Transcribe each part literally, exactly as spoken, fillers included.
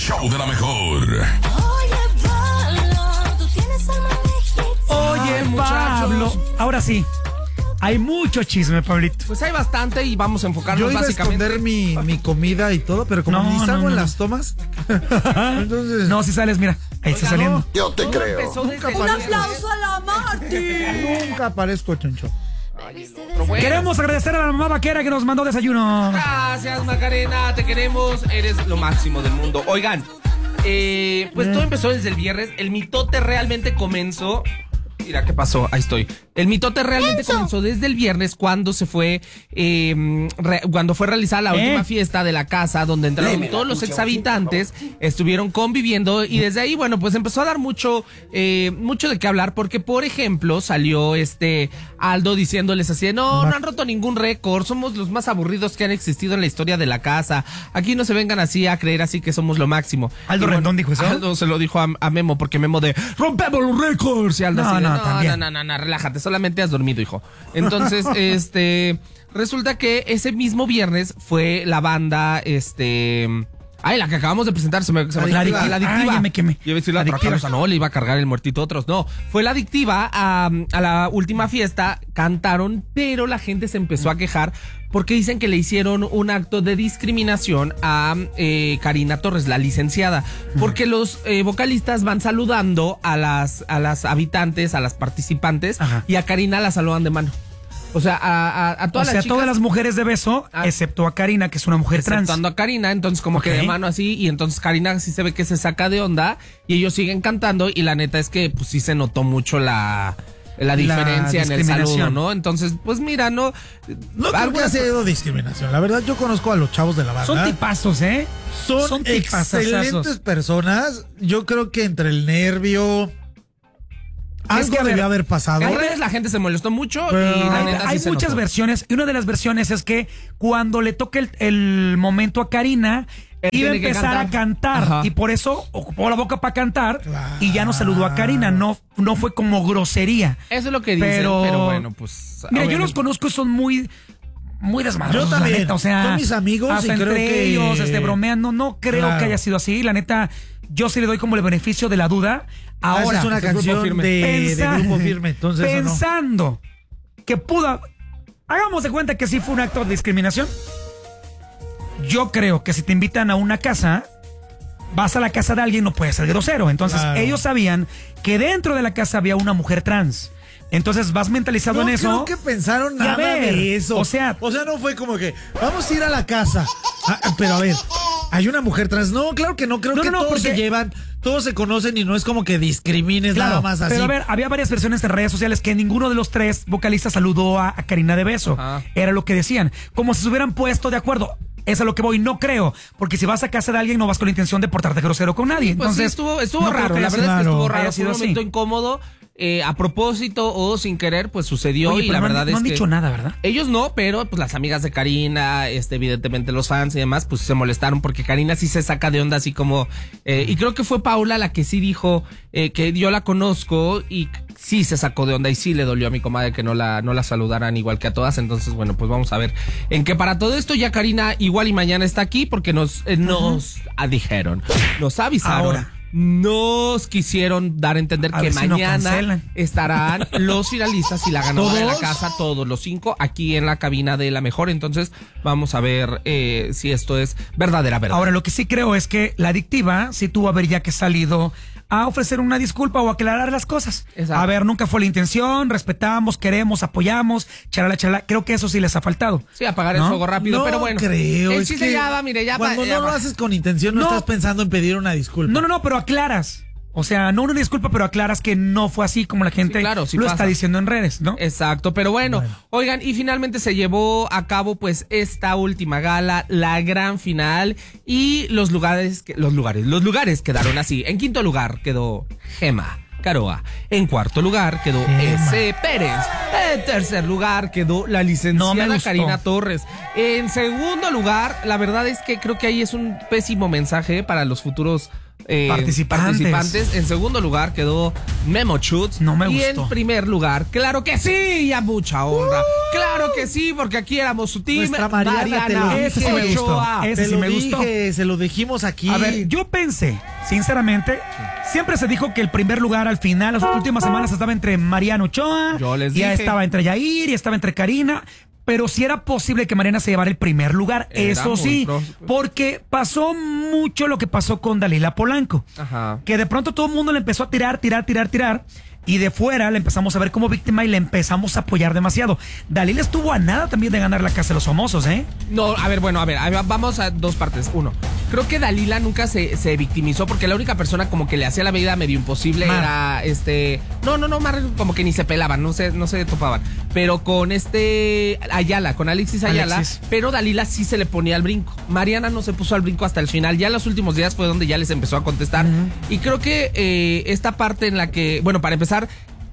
show de la mejor. Oye, Pablo, tú tienes alma de Oye, Ay, Pablo. muchachos. Ahora sí. Hay mucho chisme, Pablito. Pues hay bastante y vamos a enfocarnos Yo iba a básicamente. esconder mi, mi comida y todo, pero como No, ni no, salgo no, en no. las tomas, entonces... No, si sales, mira. Ahí está Oiga, saliendo. no, Yo te todo creo. empezó desde el Un viernes. aplauso a la Marty. Nunca aparezco, Choncho. Pero bueno. Queremos agradecer a la mamá vaquera que nos mandó desayuno. Gracias, Macarena, te queremos, eres lo máximo del mundo. Oigan, eh, pues todo empezó desde el viernes, el mitote realmente comenzó... Mira qué pasó, ahí estoy. El mitote realmente comenzó desde el viernes cuando se fue, eh, re- cuando fue realizada la ¿Eh? última fiesta de la casa donde entraron todos los exhabitantes, estuvieron conviviendo y desde ahí, bueno, pues empezó a dar mucho, eh, mucho de qué hablar porque, por ejemplo, salió este Aldo diciéndoles así, de, no, no han roto ningún récord, somos los más aburridos que han existido en la historia de la casa, aquí no se vengan así a creer así que somos lo máximo. Aldo Y bueno, Rendón dijo eso. Aldo se lo dijo a, a Memo porque Memo de rompemos los récords y Aldo No, así de, no, no, también. no, no, no, no, relájate, solamente has dormido, hijo. Entonces, este, resulta que ese mismo viernes fue la banda, este... Ay, la que acabamos de presentar, se me, se me La olvidó, adictiva. Ay, ya me quemé. Yo iba a decir la Adictiva. adictiva, no, le iba a cargar el muertito a otros. No, fue la adictiva a, a la última fiesta, cantaron, pero la gente se empezó a quejar porque dicen que le hicieron un acto de discriminación a eh, Karina Torres, la licenciada, porque los eh, vocalistas van saludando a las, a las habitantes, a las participantes, Ajá. y a Karina la saludan de mano. O sea, a, a, a O todas sea, las chicas, todas las mujeres de beso, Ah. excepto a Karina, que es una mujer trans. exceptuando a Karina, entonces como que Ok. de mano así, y entonces Karina sí se ve que se saca de onda, y ellos siguen cantando, y la neta es que pues sí se notó mucho la, la diferencia en el saludo, discriminación. ¿no? Entonces, pues mira, no... No creo que algunas- haya sido discriminación. La verdad, yo conozco a los chavos de la banda. Son tipazos, ¿eh? Son, son tipazazazos. excelentes personas. Yo creo que entre el nervio... Algo que, a ver, debió haber pasado. En redes la gente se molestó mucho, Pero- y la Hay, neta sí hay se muchas notó. versiones, y una de las versiones es que cuando le toque el, el momento a Karina, Él iba a tiene que empezar a cantar, Ajá. y por eso ocupó la boca para cantar, Claro. y ya no saludó a Karina, no, no fue como grosería. Eso es lo que dicen, Pero- pero, bueno, pues... Mira, yo obviamente- los conozco y son muy... Muy desmadrosos, Yo también. la neta, o sea, Son mis amigos hasta y creo entre que- ellos, este, bromeando, no creo Claro. que haya sido así, la neta, yo sí le doy como el beneficio de la duda. Ah, esa Ahora, es una es Grupo canción Firme. de, Pensa- de Grupo Firme, entonces eso no. pensando que pudo, hagamos de cuenta que sí fue un acto de discriminación. Yo creo que si te invitan a una casa, vas a la casa de alguien, no puedes ser grosero. Entonces Claro. ellos sabían que dentro de la casa había una mujer trans. Entonces vas mentalizado No en eso. creo que pensaron Y a nada ver, de eso. o sea- o sea, no fue como que vamos a ir a la casa. Ah, pero a ver, hay una mujer trans. No, claro que no. Creo No, que no, no, todos porque- se llevan, todos se conocen y no es como que discrimines nada más así. Pero a ver, había varias versiones en redes sociales que ninguno de los tres vocalistas saludó a, a Karina de beso. Ajá. Era lo que decían. Como si se hubieran puesto de acuerdo. Es a lo que voy, no creo. Porque si vas a casa de alguien, no vas con la intención de portarte grosero con nadie. Pues sí, Entonces, estuvo, estuvo no creo raro, que la haya verdad es que sido- estuvo haya raro, fue sido un así. momento incómodo, eh, a propósito o sin querer, pues sucedió. Oye, y pero la no han- verdad no es han que dicho nada, ¿verdad? ellos no, pero pues las amigas de Karina, este, evidentemente los fans y demás, pues se molestaron porque Karina sí se saca de onda así como, eh, y creo que fue Paula la que sí dijo eh, que yo la conozco y sí se sacó de onda y sí le dolió a mi comadre que no la, no la saludaran igual que a todas. Entonces, bueno, pues vamos a ver en que para todo esto ya Karina igual y mañana está aquí porque nos, eh, nos ah, dijeron, nos avisaron. Ahora. Nos quisieron dar a entender A que ver si no mañana cancelan. estarán los finalistas y la ganadora de la ¿Todos? casa, todos los cinco, aquí en la cabina de La Mejor. Entonces, vamos a ver eh, si esto es verdadera verdad. Ahora, lo que sí creo es que la adictiva sí tuvo a haber ya que salido a ofrecer una disculpa o aclarar las cosas. Exacto. A ver, nunca fue la intención, respetamos, queremos, apoyamos, charala, charala. Creo que eso sí les ha faltado. Sí, apagar el ¿No? fuego rápido, no pero bueno. creo. El es chiste que ya va, mire, ya va. Cuando ya no lo va. haces con intención, no, No. estás pensando en pedir una disculpa. No, no, no, pero aclaras. O sea, no una disculpa, pero aclaras que no fue así como la gente Sí, claro, sí lo pasa. está diciendo en redes, ¿no? Exacto, pero bueno, Bueno. oigan, y finalmente se llevó a cabo pues esta última gala, la gran final, y los lugares, que- los lugares, los lugares quedaron así. En quinto lugar quedó Gema Caroa. En cuarto lugar quedó S. Pérez. En tercer lugar quedó la No me licenciada gustó. Karina Torres. En segundo lugar, la verdad es que creo que ahí es un pésimo mensaje para los futuros eh, Participantes. participantes. En segundo lugar quedó Memo Schutz. No me y gustó. en primer lugar, claro que sí, y a mucha honra. Claro que sí, porque aquí éramos su team. Nuestra Mariana, te lo dije. Ese sí me gustó. Ochoa. Ese Te sí lo me gustó. dije, se lo dijimos aquí. A ver, yo pensé, sinceramente, siempre se dijo que el primer lugar al final, las últimas semanas estaba entre Mariana Ochoa, Yo les ya dije. estaba entre Yair, y estaba entre Karina, pero sí era posible que Mariana se llevara el primer lugar, Era eso muy sí, pro- porque pasó mucho lo que pasó con Dalila Polanco, Ajá. que de pronto todo el mundo le empezó a tirar, tirar, tirar, tirar, y de fuera le empezamos a ver como víctima y le empezamos a apoyar demasiado. Dalila estuvo a nada también de ganar la Casa de los Famosos, ¿eh? No, a ver, bueno, a ver, a ver, vamos a dos partes. Uno, creo que Dalila nunca se, se victimizó porque la única persona como que le hacía la vida medio imposible Mar. era este. No, no, no, Mar como que ni se pelaban, no se, no se topaban. Pero con este Ayala, con Alexis Ayala, Alexis. pero Dalila sí se le ponía al brinco. Mariana no se puso al brinco hasta el final. Ya en los últimos días fue donde ya les empezó a contestar. Y creo que eh, esta parte en la que, bueno, para empezar,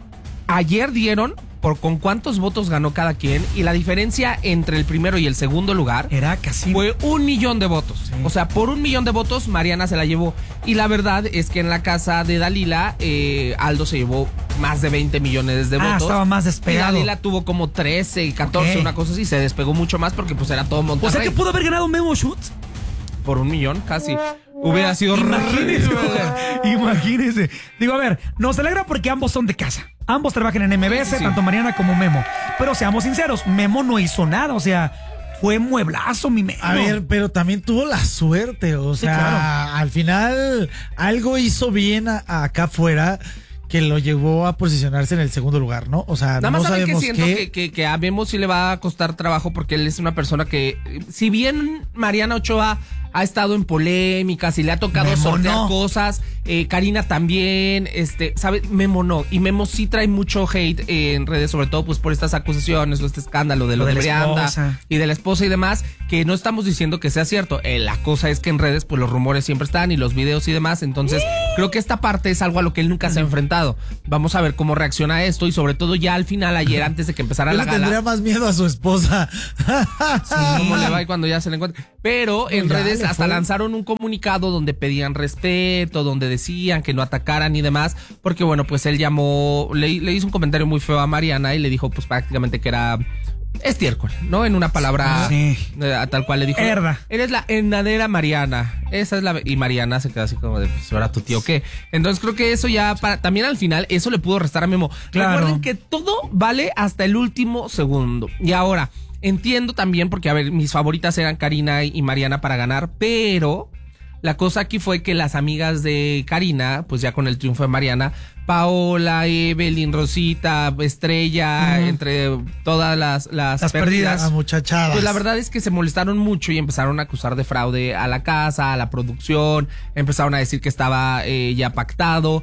ayer dieron por con cuántos votos ganó cada quien y la diferencia entre el primero y el segundo lugar Era casi... fue un millón de votos. O sea, por un millón de votos Mariana se la llevó. Y la verdad es que en la casa de Dalila, eh, Aldo se llevó más de veinte millones de Ah, votos. estaba más despegado. Y Dalila tuvo como trece, catorce, Ok. una cosa así. Se despegó mucho más porque pues era todo O Monterrey. sea que pudo haber ganado Memo Schutz. Por un millón casi. Hubiera sido... Imagínese, imagínese. Digo, a ver, nos alegra porque ambos son de casa. Ambos trabajan en M B S, Sí, sí. tanto Mariana como Memo. Pero seamos sinceros, Memo no hizo nada, o sea, fue mueblazo mi Memo. A ver, pero también tuvo la suerte, o sea, claro. al final algo hizo bien a- a acá afuera que lo llevó a posicionarse en el segundo lugar, ¿no? O sea, Nada no más saben que sabemos siento qué. que, que, que a Memo sí le va a costar trabajo porque él es una persona que, si bien Mariana Ochoa ha estado en polémicas y le ha tocado Memo sortear no. cosas, eh, Karina también, este, ¿sabes? Memo no. Y Memo sí trae mucho hate eh, en redes, sobre todo pues por estas acusaciones o este escándalo de lo, Lo de de la Brianda esposa. y de la esposa y demás, que no estamos diciendo que sea cierto. Eh, la cosa es que en redes pues los rumores siempre están y los videos y demás. Entonces creo que esta parte es algo a lo que él nunca se ha enfrentado. Vamos a ver cómo reacciona a esto y sobre todo ya al final ayer antes de que empezara Yo la le tendría gala. más miedo a su esposa. ¿Cómo le va y cuando ya se le encuentra? Pero en Ya redes le hasta fue. lanzaron un comunicado donde pedían respeto, donde decían que no atacaran y demás, porque bueno, pues él llamó, le, le hizo un comentario muy feo a Mariana y le dijo pues prácticamente que era estiércol, ¿no? En una palabra Sí. eh, tal cual le dijo. Herda. Eres la enadera Mariana. Esa es la... Y Mariana se quedó así como de, pues ahora tu tío, ¿qué? Entonces creo que eso ya, para, también al final, eso le pudo restar a Memo. Claro. Recuerden que todo vale hasta el último segundo. Y ahora, entiendo también, porque a ver, mis favoritas eran Karina y Mariana para ganar, pero la cosa aquí fue que las amigas de Karina, pues ya con el triunfo de Mariana, Paola, Evelyn, Rosita, Estrella, Ujú. entre todas las, las, Las perdidas. A muchachadas. pues la verdad es que se molestaron mucho y empezaron a acusar de fraude a la casa, a la producción, empezaron a decir que estaba eh, ya pactado.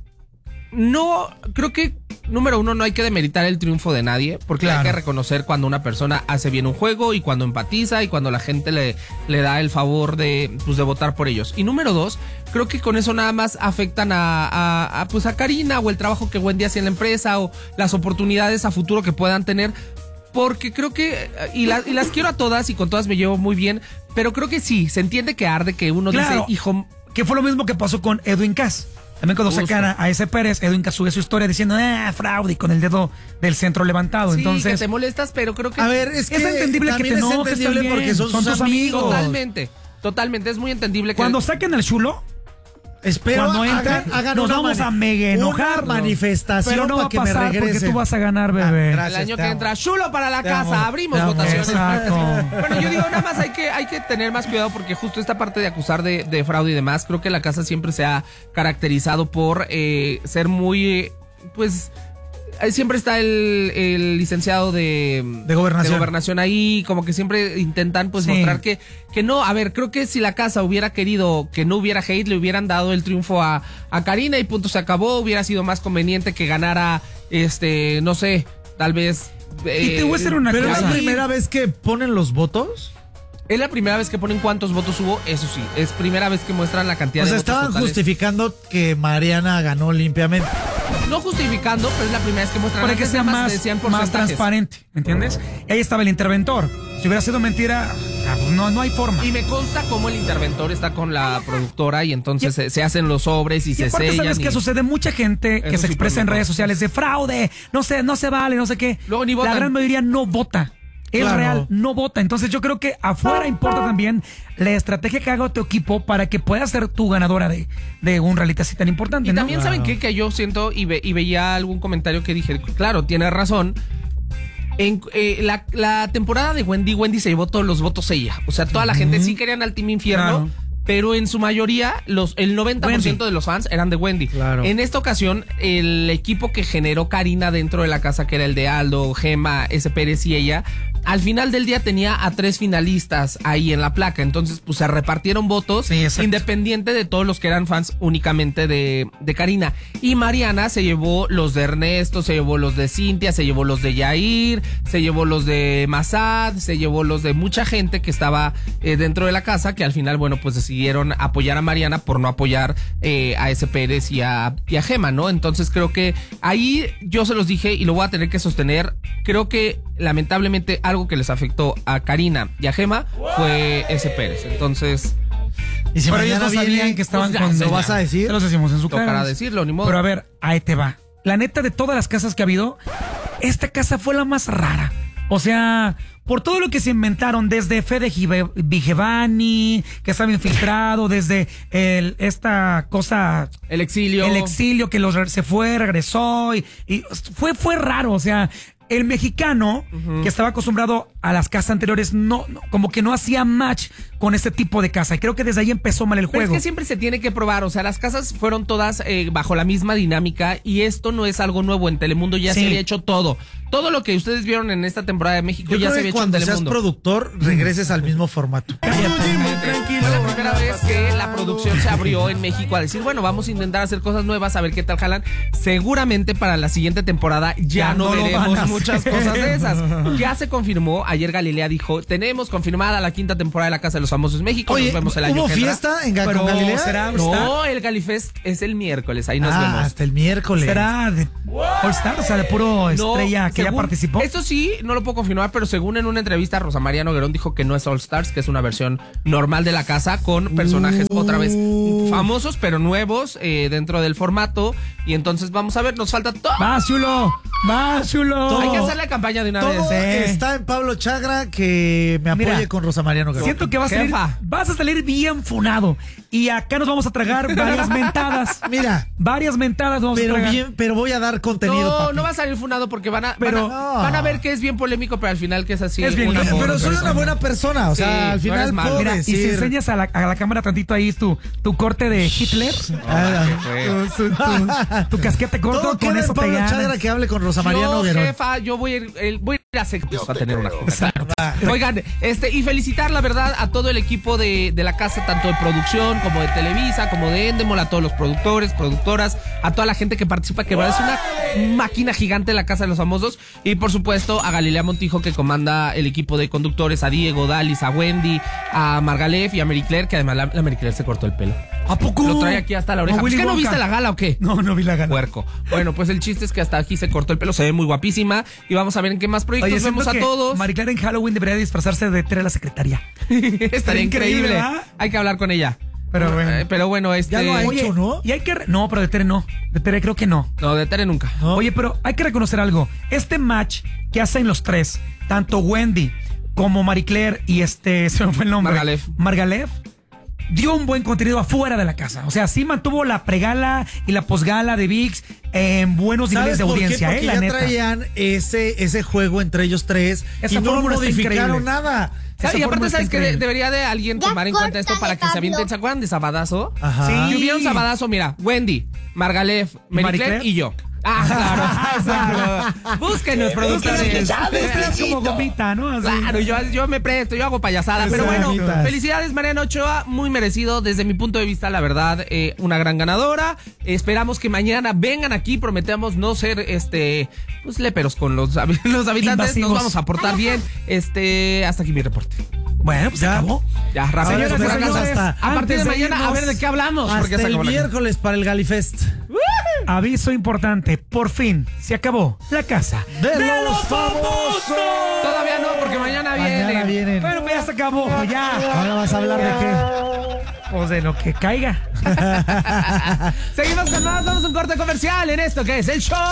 No, creo que, número uno, no hay que demeritar el triunfo de nadie, porque Claro. hay que reconocer cuando una persona hace bien un juego y cuando empatiza y cuando la gente le, le da el favor de, pues, de votar por ellos. Y número dos, creo que con eso nada más afectan a, a, a, pues a Karina o el trabajo que Wendy hace en la empresa o las oportunidades a futuro que puedan tener. Porque creo que, y, la- y las quiero a todas y con todas me llevo muy bien, pero creo que sí, se entiende que arde, que uno Claro. dice, hijo, Que fue lo mismo que pasó con Edwin Cass. También cuando Justo. sacan a, a ese Pérez, Edwin Cass sube su historia diciendo, ah, fraude, y con el dedo del centro levantado. sí, Entonces, que te molestas, pero creo que... A ver, es que Es entendible que también te es enojes entendible también, porque son, son sus tus amigos. amigos. Totalmente, totalmente, es muy entendible que... cuando saquen al chulo, Espero cuando entren, hagan, hagan nos una vamos mani- a mega enojar. Una manifestación pero no va para a que me pasar porque regresen. tú vas a ganar, Ah, bebé. gracias. el año te que amo. entra, chulo para la Te casa, amo, abrimos te amo. votaciones. Exacto. Bueno, yo digo, nada más hay que, hay que tener más cuidado porque justo esta parte de acusar de, de fraude y demás, creo que la casa siempre se ha caracterizado por eh, ser muy, eh, pues, eh, siempre está el, el licenciado de, De gobernación. de gobernación ahí, como que siempre intentan pues Sí. mostrar que, que no, a ver, creo que si la casa hubiera querido que no hubiera hate, le hubieran dado el triunfo a, a Karina y punto, se acabó, hubiera sido más conveniente que ganara, este, no sé, tal vez... Y te voy a decir una Pero es cosa. la primera vez que ponen los votos. Es la primera vez que ponen cuántos votos hubo, eso sí. Es primera vez que muestran la cantidad O sea, de votos estaban totales. justificando que Mariana ganó limpiamente. No justificando, pero es la primera vez que muestran. Para que Antes sea nada más, decían más porcentajes. transparente, ¿me entiendes? Ahí estaba el interventor. Si hubiera sido mentira, sea, pues no, no hay forma. Y me consta cómo el interventor está con la productora y entonces se, se hacen los sobres y, Y se aparte, sellan. ¿sabes y- qué sucede? Mucha gente que Eso se sí, expresa pero en no. redes sociales de fraude, no sé, no se vale, no sé qué. Luego ni La votan. gran mayoría no vota. Es Claro. real, no vota. Entonces yo creo que afuera importa también la estrategia que haga tu equipo para que puedas ser tu ganadora de, de un reality así tan importante, Y ¿no? también, ¿saben qué? Que yo siento y, ve- y veía algún comentario que dije, claro, tiene razón. En eh, la, la temporada de Wendy, Wendy se llevó todos los votos ella. O sea, toda la gente sí querían al Team Infierno. Claro. Pero en su mayoría, los, el noventa por ciento Wendy. de los fans eran de Wendy. Claro. En esta ocasión, el equipo que generó Karina dentro de la casa, que era el de Aldo, Gema, S. Pérez y ella, al final del día tenía a tres finalistas ahí en la placa. Entonces, pues se repartieron votos Sí, exacto. independiente de todos los que eran fans únicamente de, de Karina. Y Mariana se llevó los de Ernesto, se llevó los de Cintia, se llevó los de Yair, se llevó los de Masad, se llevó los de mucha gente que estaba eh, dentro de la casa, que al final, bueno, pues decidieron apoyar a Mariana por no apoyar eh, a S. Pérez y a, y a Gema, ¿no? Entonces creo que ahí yo se los dije y lo voy a tener que sostener. Creo que lamentablemente algo que les afectó a Karina y a Gema fue S. Pérez. Entonces, Y si Pero ellos mañana no sabían viene, que estaban pues ya, con... ¿lo vas a decir? Se los decimos en su tocará cara. decirlo, ni modo. Pero a ver, ahí te va. La neta, de todas las casas que ha habido, esta casa fue la más rara. O sea, por todo lo que se inventaron, desde Fede Give- Vigevani, que estaba infiltrado, desde el, esta cosa, el exilio. el exilio que los, re- se fue, regresó, y, y fue, fue raro. O sea, el mexicano, que estaba acostumbrado a las casas anteriores, no, no, como que no hacía match con este tipo de casa. Y creo que desde ahí empezó mal el Pero juego. es que siempre se tiene que probar, o sea, las casas fueron todas eh, bajo la misma dinámica y esto no es algo nuevo. En Telemundo ya Sí. se había hecho todo. Todo lo que ustedes vieron en esta temporada de México Yo ya creo se que había hecho en cuando seas Telemundo. productor, regreses al mismo formato. Fue la primera vez que la producción se abrió en México a decir, bueno, vamos a intentar hacer cosas nuevas, a ver qué tal jalan. Seguramente para la siguiente temporada ya, Ya no, no lo van a veremos hacer. muchas cosas de esas. Ya se confirmó, ayer Galilea dijo, tenemos confirmada la quinta temporada de La Casa de los Famosos México, Oye, nos vemos el año ¿hubo que entra. fiesta en Ga- Pero con Galilea? será- No, el Galifest es el miércoles, ahí nos ah, vemos. hasta el miércoles. ¿Será de All Star? O sea, de puro estrella que ya según- participó. Esto sí, no lo puedo confirmar, pero según en una entrevista, Rosa María Noguerón dijo que no es All Stars, que es una versión normal de la casa con personajes otra vez famosos, pero nuevos eh, dentro del formato. Y entonces vamos a ver, nos falta todo. ¡Vas, chulo! ¡Vas, chulo! Todo. Hay que hacer la campaña de una Todo vez. Sí. está en Pablo Chagra, que me apoye Mira, con Rosa María Noguerón. Siento que vas a, salir, Jefa. vas a salir bien funado. Y acá nos vamos a tragar varias mentadas. Mira, Varias mentadas vamos pero a tragar. bien, pero voy a dar contenido, No, papi. no va a salir funado porque van a, Pero- van, a, van a ver que es bien polémico, pero al final que es así. Es bien un lindo. amor Pero de soy una persona. buena persona, o Sí, sea, al no final eres malo. puedo Mira, y decir... si enseñas a la, a la cámara tantito ahí tu, tu corte de Hitler, Ah, tu, tu- tu- tu casquete corto, todo con queda eso en te Pablo ganas. Chagra que hable con Rosa María Yo, Noguerón. jefa, yo voy a ir, el- voy a ir a Sectos a tener una cosa. Oigan, este, y felicitar la verdad a todo el equipo de, de la casa, tanto de producción como de Televisa, como de Endemol, a todos los productores, productoras, a toda la gente que participa, que verdad es una máquina gigante la Casa de los Famosos. Y por supuesto a Galilea Montijo, que comanda el equipo de conductores, a Diego, Dalis, a Wendy, a Margalef y a Mary Claire, que además la, la Mary Claire se cortó el pelo. ¿A poco? Lo trae aquí hasta la oreja. No, ¿Pues Willy ¿Qué no Wonka. viste la gala o qué? No, no vi la gana. Puerco. Bueno, pues el chiste es que hasta aquí se cortó el pelo, se ve muy guapísima y vamos a ver en qué más proyectos Oye, vemos siento a que todos. Marie Claire en Halloween debería disfrazarse de Tere la secretaria. Estaría increíble. ¿verdad? Hay que hablar con ella. Pero bueno. Eh, pero bueno, este. Ya lo ha Oye, hecho, ¿no? Y hay que... re- No, pero de Tere no. De Tere creo que no. No, de Tere nunca. ¿No? Oye, pero hay que reconocer algo. Este match que hacen los tres, tanto Wendy como Marie Claire y este, se me fue el nombre. Margalef. Margalef, dio un buen contenido afuera de la casa. O sea, sí mantuvo la pregala y la posgala de ViX en buenos niveles ¿Sabes de por qué? audiencia, Porque eh, la ya neta. traían ese, ese juego entre ellos tres Esa y no fórmula está modificaron increíble. nada. Esa Y aparte, fórmula está ¿sabes que increíble. debería de alguien Ya tomar en cuenta esto para que se córtale, avienten? Pablo. ¿Se acuerdan de Sabadazo? Ajá. Sí. Si hubiera un Sabadazo, mira, Wendy, Margalef, Mary Marie Claire Claire. y yo. Ah, claro. Exacto. Búsquenos, productores. Este es como gomita, ¿no? Así. Claro, yo, yo me presto, yo hago payasada. Pero bueno, Exacto. felicidades Mariana Ochoa, muy merecido. Desde mi punto de vista, la verdad, eh, una gran ganadora. Esperamos que mañana vengan aquí, prometemos no ser este pues léperos con los, hab- los habitantes. Invasivos. Nos vamos a portar bien. Este, hasta aquí mi reporte. Bueno, pues se Ya. acabó. Ya, rápido. Señoras y por acá. señores, a partir antes de de mañana, a irnos, ver de qué hablamos. porque Hasta se el acabó la- miércoles para el Galifest. Aviso importante, por fin se acabó la casa ¡De, los famosos! Todavía no, porque mañana viene. Mañana vienen. Bueno, pues ya se acabó, ya. Ahora vas a hablar de qué. Pues de lo que caiga. Seguimos con más, vamos a un corte comercial en esto que es el show